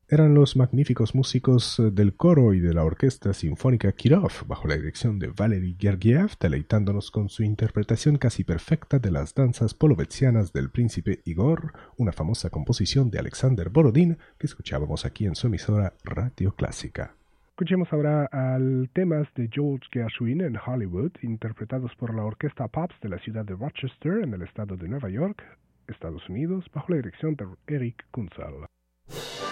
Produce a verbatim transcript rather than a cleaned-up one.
Eran los magníficos músicos eh, del coro y de la Orquesta Sinfónica Kirov, bajo la dirección de Valery Gergiev, deleitándonos con su interpretación casi perfecta de las danzas polovetzianas del príncipe Igor, una famosa composición de Alexander Borodín que escuchábamos aquí en su emisora Radio Clásica. Escuchemos ahora al temas de George Gershwin en Hollywood, interpretados por la Orquesta Pops de la ciudad de Rochester, en el estado de Nueva York, Estados Unidos, bajo la dirección de Eric Kunzel.